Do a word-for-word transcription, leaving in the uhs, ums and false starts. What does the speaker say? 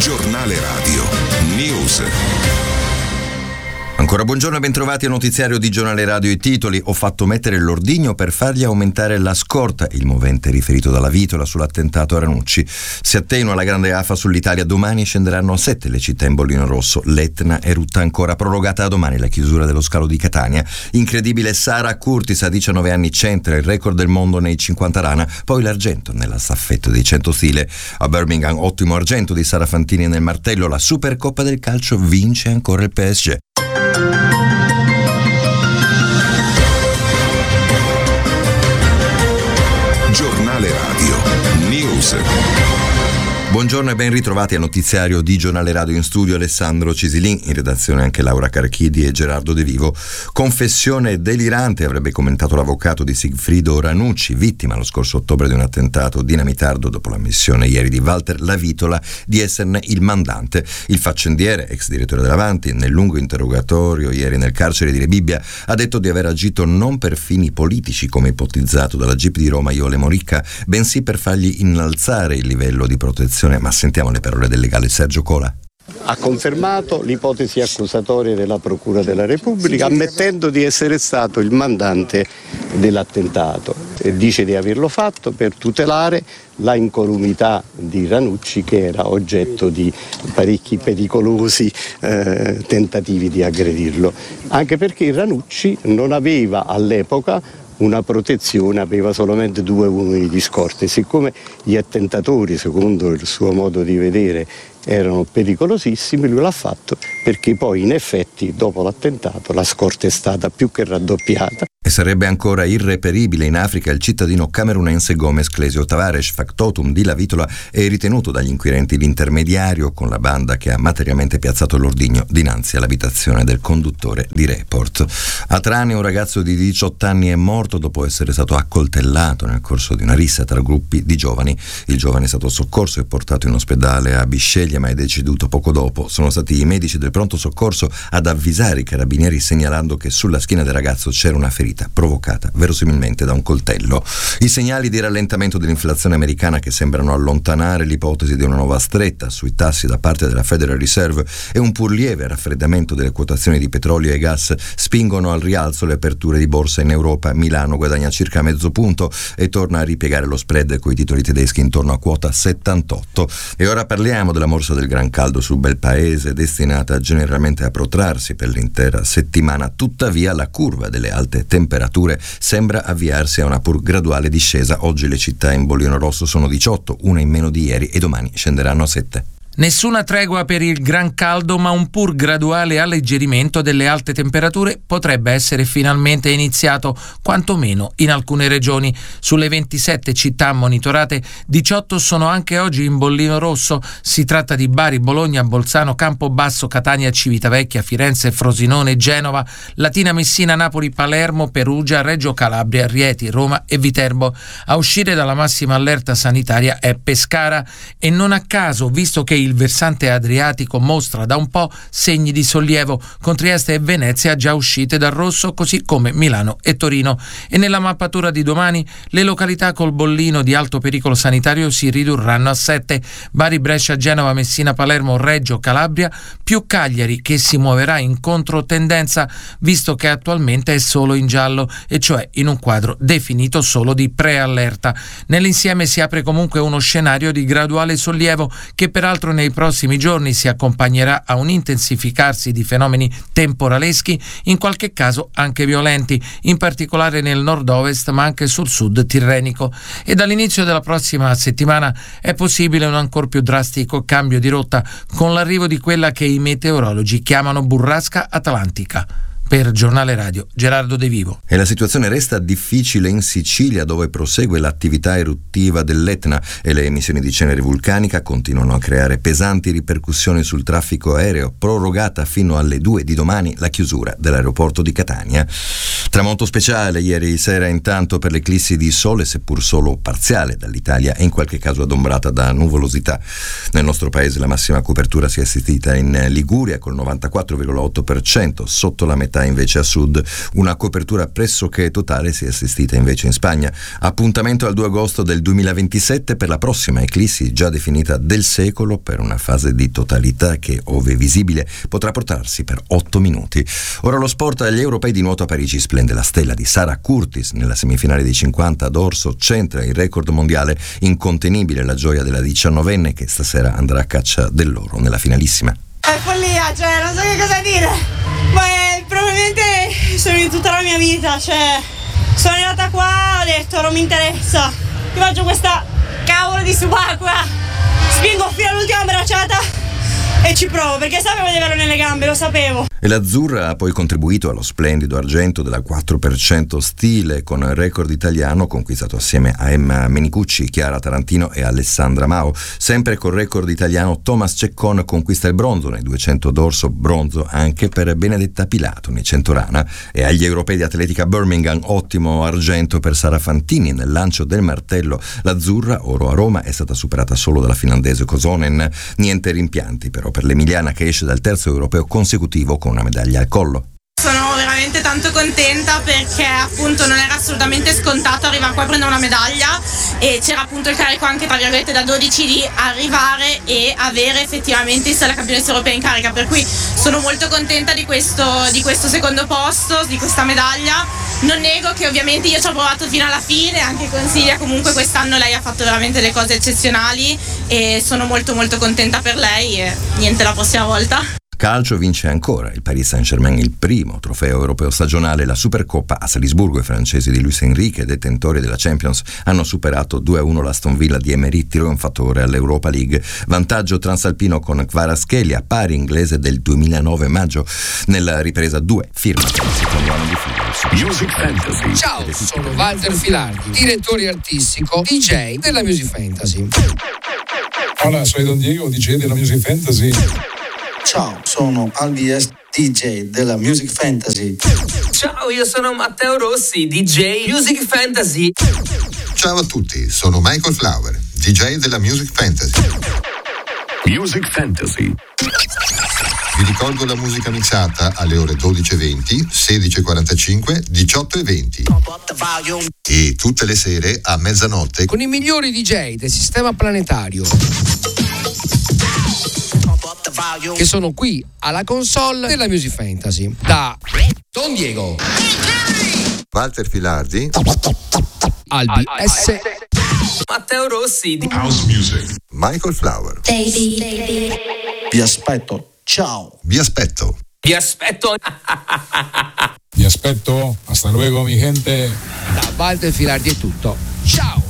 Giornale Radio News. Ancora buongiorno e bentrovati al notiziario di Giornale Radio. I titoli: ho fatto mettere l'ordigno per fargli aumentare la scorta, il movente riferito dalla Vitola sull'attentato a Ranucci. Si attenua la grande afa sull'Italia, domani scenderanno a sette le città in bollino rosso. L'Etna erutta ancora, prorogata a domani la chiusura dello scalo di Catania. Incredibile, Sara Curtis a diciannove anni centra il record del mondo nei cinquanta rana, poi l'argento nella staffetta dei cento stile. A Birmingham ottimo argento di Sara Fantini nel martello. La Supercoppa del calcio, vince ancora il P S G. Giornale Radio News. Buongiorno e ben ritrovati al notiziario di Giornale Radio. In studio Alessandro Cisilin, in redazione anche Laura Carchidi e Gerardo De Vivo. Confessione delirante, avrebbe commentato l'avvocato di Sigfrido Ranucci, vittima lo scorso ottobre di un attentato dinamitardo dopo l'ammissione ieri di Walter Lavitola di esserne il mandante. Il faccendiere, ex direttore dell'Avanti, nel lungo interrogatorio ieri nel carcere di Rebibbia, ha detto di aver agito non per fini politici come ipotizzato dalla G I P di Roma Iole Moricca, bensì per fargli innalzare il livello di protezione. Ma sentiamo le parole del legale Sergio Cola. Ha confermato l'ipotesi accusatoria della Procura della Repubblica, ammettendo di essere stato il mandante dell'attentato, e dice di averlo fatto per tutelare la incolumità di Ranucci, che era oggetto di parecchi pericolosi eh, tentativi di aggredirlo, anche perché Ranucci non aveva all'epoca una protezione, aveva solamente due uomini di scorta, e siccome gli attentatori, secondo il suo modo di vedere, erano pericolosissimi, lui l'ha fatto perché poi in effetti dopo l'attentato la scorta è stata più che raddoppiata. E sarebbe ancora irreperibile in Africa il cittadino camerunense Gomez Clesio Tavares, factotum di Lavitola, è ritenuto dagli inquirenti l'intermediario con la banda che ha materialmente piazzato l'ordigno dinanzi all'abitazione del conduttore di Report. A Trani un ragazzo di diciotto anni è morto dopo essere stato accoltellato nel corso di una rissa tra gruppi di giovani. Il giovane è stato soccorso e portato in ospedale a Bisceglie, ma è deceduto poco dopo. Sono stati i medici del pronto soccorso ad avvisare i carabinieri, segnalando che sulla schiena del ragazzo c'era una ferita provocata verosimilmente da un coltello. I segnali di rallentamento dell'inflazione americana, che sembrano allontanare l'ipotesi di una nuova stretta sui tassi da parte della Federal Reserve, e un pur lieve raffreddamento delle quotazioni di petrolio e gas spingono al rialzo le aperture di borsa in Europa. Milano guadagna circa mezzo punto e torna a ripiegare lo spread coi titoli tedeschi intorno a quota settantotto. E ora parliamo della morsa del gran caldo sul bel paese, destinata generalmente a protrarsi per l'intera settimana. Tuttavia la curva delle alte temperature sembra avviarsi a una pur graduale discesa. Oggi le città in bollino rosso sono diciotto, una in meno di ieri, e domani scenderanno a sette. Nessuna tregua per il gran caldo, ma un pur graduale alleggerimento delle alte temperature potrebbe essere finalmente iniziato, quantomeno in alcune regioni. Sulle ventisette città monitorate, diciotto sono anche oggi in bollino rosso. Si tratta di Bari, Bologna, Bolzano, Campobasso, Catania, Civitavecchia, Firenze, Frosinone, Genova, Latina, Messina, Napoli, Palermo, Perugia, Reggio Calabria, Rieti, Roma e Viterbo. A uscire dalla massima allerta sanitaria è Pescara, e non a caso, visto che il Il versante adriatico mostra da un po' segni di sollievo, con Trieste e Venezia già uscite dal rosso, così come Milano e Torino. E nella mappatura di domani le località col bollino di alto pericolo sanitario si ridurranno a sette: Bari, Brescia, Genova, Messina, Palermo, Reggio Calabria, più Cagliari, che si muoverà in controtendenza visto che attualmente è solo in giallo, e cioè in un quadro definito solo di preallerta. Nell'insieme si apre comunque uno scenario di graduale sollievo, che peraltro nei prossimi giorni si accompagnerà a un intensificarsi di fenomeni temporaleschi, in qualche caso anche violenti, in particolare nel nord-ovest ma anche sul sud tirrenico. E dall'inizio della prossima settimana è possibile un ancor più drastico cambio di rotta, con l'arrivo di quella che i meteorologi chiamano burrasca atlantica. Per Giornale Radio, Gerardo De Vivo. E la situazione resta difficile in Sicilia, dove prosegue l'attività eruttiva dell'Etna e le emissioni di cenere vulcanica continuano a creare pesanti ripercussioni sul traffico aereo, prorogata fino alle due di domani la chiusura dell'aeroporto di Catania. Tramonto speciale ieri sera intanto per l'eclissi di sole, seppur solo parziale dall'Italia e in qualche caso adombrata da nuvolosità. Nel nostro paese la massima copertura si è assistita in Liguria col novantaquattro virgola otto per cento, sotto la metà invece a sud. Una copertura pressoché totale si è assistita invece in Spagna. Appuntamento al due agosto del duemilaventisette per la prossima eclissi già definita del secolo, per una fase di totalità che, ove visibile, potrà portarsi per otto minuti. Ora lo sport. Agli europei di nuoto a Parigi splende la stella di Sarah Curtis nella semifinale dei cinquanta ad Orso, centra il record mondiale. Incontenibile la gioia della diciannovenne che stasera andrà a caccia dell'oro nella finalissima. È follia, cioè non so che cosa dire, ma è probabilmente sono di tutta la mia vita, cioè sono arrivata qua, ho detto non mi interessa, ti faccio questa cavolo di subacquea, spingo fino all'ultima bracciata e ci provo, perché sapevo di averlo nelle gambe, lo sapevo. E l'azzurra ha poi contribuito allo splendido argento della quattro per cento stile, con il record italiano conquistato assieme a Emma Menicucci, Chiara Tarantino e Alessandra Mao. Sempre col record italiano Thomas Ceccon conquista il bronzo nei duecento d'orso, bronzo anche per Benedetta Pilato nei cento rana. E agli europei di atletica Birmingham ottimo argento per Sara Fantini nel lancio del martello. L'azzurra, oro a Roma, è stata superata solo dalla finlandese Kosonen. Niente rimpianti però per l'emiliana che esce dal terzo europeo consecutivo con una medaglia al collo. Sono veramente tanto contenta perché appunto non era assolutamente scontato arrivare qua a prendere una medaglia e c'era appunto il carico anche tra virgolette da dodici di arrivare e avere effettivamente la campionessa europea in carica, per cui sono molto contenta di questo, di questo secondo posto, di questa medaglia. Non nego che ovviamente io ci ho provato fino alla fine, anche con Silvia comunque quest'anno lei ha fatto veramente delle cose eccezionali e sono molto molto contenta per lei e niente, la prossima volta. Calcio vince ancora il Paris Saint-Germain il primo trofeo europeo stagionale, la Supercoppa a Salisburgo. I francesi di Luis Enrique, detentori della Champions, hanno superato due a uno l'Aston Villa di Emery, trionfatore all'Europa League. Vantaggio transalpino con Kvaratskhelia, pari inglese del duemilanove maggio. Nella ripresa due firma per il secondo anno di fila. Music Fantasy. Ciao, sono Walter Filardi, direttore artistico, D J della Music Fantasy. Hola, soy Don Diego, D J della Music Fantasy. Ciao, sono Albies, D J della Music Fantasy. Ciao, io sono Matteo Rossi, D J Music Fantasy. Ciao a tutti, sono Michael Flower, D J della Music Fantasy. Music Fantasy. Vi ricordo la musica mixata alle ore dodici e venti, sedici e quarantacinque, diciotto e venti. E tutte le sere a mezzanotte con i migliori D J del sistema planetario, che sono qui alla console della Music Fantasy. Da Don Diego, Walter Filardi, Albi S, Matteo Rossi, House Music, Michael Flower. Vi aspetto, ciao. Vi aspetto. Vi aspetto. Vi aspetto. Hasta luego, mi gente. Da Walter Filardi è tutto. Ciao.